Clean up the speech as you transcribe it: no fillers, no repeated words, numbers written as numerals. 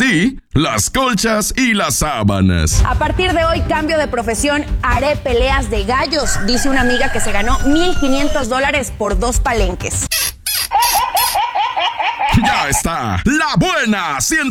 sí, las colchas y las sábanas. A partir de hoy cambio de profesión, haré peleas de gallos, dice una amiga que se ganó $1,500 por 2 palenques. Ya está, La Buena 100.